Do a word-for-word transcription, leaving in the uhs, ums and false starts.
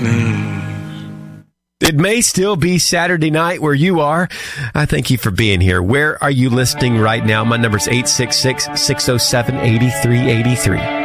Mm. It may still be Saturday night where you are. I thank you for being here. Where are you listening right now? My number is eight six six, six oh seven, eight three eight three.